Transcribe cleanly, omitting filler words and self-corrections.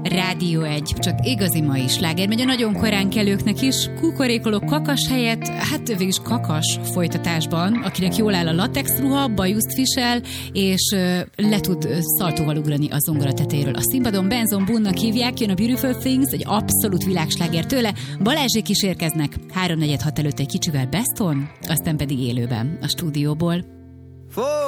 Rádió 1, csak igazi mai sláger megy a nagyon korán kelőknek is, kukorékoló kakas helyett, hát végülis kakas folytatásban, akinek jól áll a latex ruha, bajuszt visel, és le tud szaltóval ugrani a zongora tetejéről. A színpadon Benson Boone-nak hívják, jön a Beautiful Things, egy abszolút világsláger tőle, Balázsék is érkeznek, 3-4-6 előtt egy kicsivel Beston, aztán pedig élőben a stúdióból.